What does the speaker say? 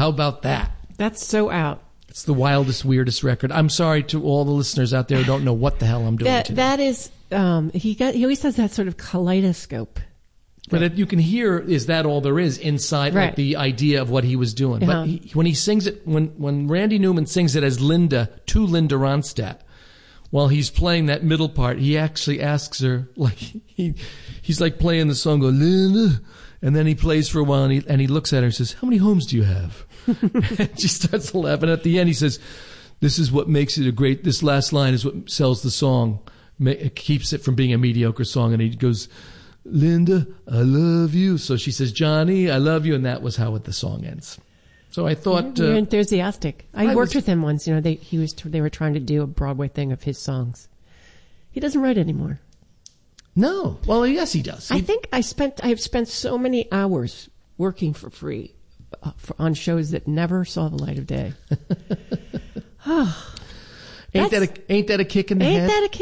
How about that? That's so out. It's the wildest, weirdest record. I'm sorry to all the listeners out there who don't know what the hell I'm doing today. That is, he always has that sort of kaleidoscope. But you can hear, is that all there is inside like the idea of what he was doing. But when he sings it, when Randy Newman sings it as Linda to Linda Ronstadt, while he's playing that middle part, he actually asks her, like he's like playing the song, go, Linda, and then he plays for a while and he looks at her and says, how many homes do you have? And she starts laughing. At the end, he says, this is what makes it a great, this last line is what sells the song. It keeps it from being a mediocre song. And he goes, Linda, I love you. So she says, Johnny, I love you. And that was how the song ends. So I thought... You're enthusiastic. I worked with him once. You know, they were trying to do a Broadway thing of his songs. He doesn't write anymore. No. Well, yes, he does. I think I have spent so many hours working for free on shows that never saw the light of day. Ain't that a kick in the head? Ain't that a kick?